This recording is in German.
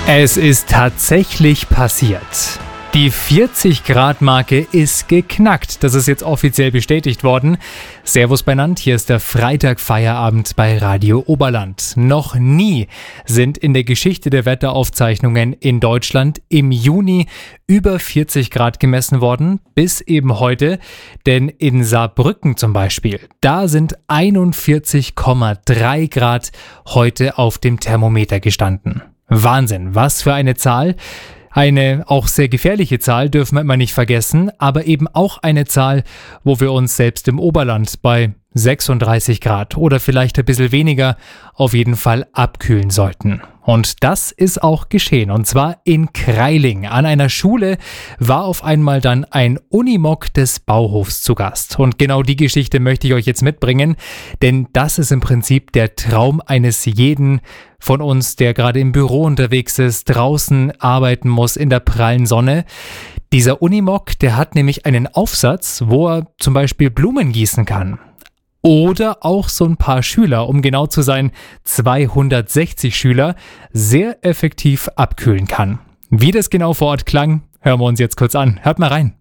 Es ist tatsächlich passiert. Die 40-Grad-Marke ist geknackt. Das ist jetzt offiziell bestätigt worden. Servus beinand, hier ist der Freitag-Feierabend bei Radio Oberland. Noch nie sind in der Geschichte der Wetteraufzeichnungen in Deutschland im Juni über 40 Grad gemessen worden, bis eben heute. Denn in Saarbrücken zum Beispiel, da sind 41,3 Grad heute auf dem Thermometer gestanden. Wahnsinn, was für eine Zahl. Eine auch sehr gefährliche Zahl dürfen wir immer nicht vergessen, aber eben auch eine Zahl, wo wir uns selbst im Oberland bei 36 Grad oder vielleicht ein bisschen weniger auf jeden Fall abkühlen sollten. Und das ist auch geschehen, und zwar in Kreiling. An einer Schule war auf einmal dann ein Unimog des Bauhofs zu Gast. Und genau die Geschichte möchte ich euch jetzt mitbringen, denn das ist im Prinzip der Traum eines jeden von uns, der gerade im Büro unterwegs ist, draußen arbeiten muss in der prallen Sonne. Dieser Unimog, der hat nämlich einen Aufsatz, wo er zum Beispiel Blumen gießen kann. Oder auch so ein paar Schüler, um genau zu sein, 260 Schüler, sehr effektiv abkühlen kann. Wie das genau vor Ort klang, hören wir uns jetzt kurz an. Hört mal rein.